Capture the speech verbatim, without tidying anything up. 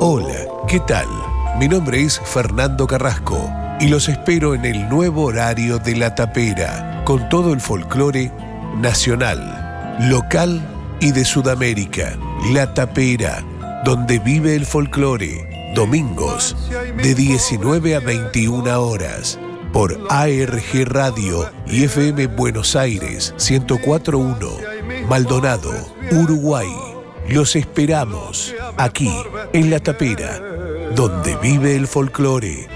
Hola, ¿qué tal? Mi nombre es Fernando Carrasco y los espero en el nuevo horario de La Tapera, con todo el folclore nacional, local y de Sudamérica. La Tapera, donde vive el folclore, domingos de diecinueve a veintiuna horas, por A R G Radio y F M Buenos Aires ciento cuatro punto uno, Maldonado, Uruguay. Los esperamos aquí en La Tapera, donde vive el folclore.